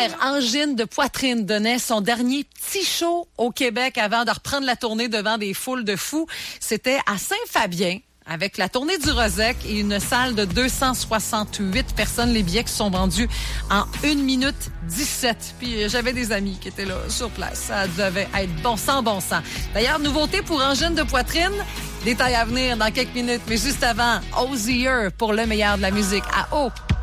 Hier, Angine de Poitrine donnait son dernier petit show au Québec avant de reprendre la tournée devant des foules de fous. C'était à Saint-Fabien, avec la tournée du Rosec et une salle de 268 personnes. Les billets qui sont vendus en 1 minute 17. Puis j'avais des amis qui étaient là sur place. Ça devait être bon sens. D'ailleurs, nouveauté pour Angine de Poitrine. Détail à venir dans quelques minutes. Mais juste avant, Ozier pour le meilleur de la musique à eau.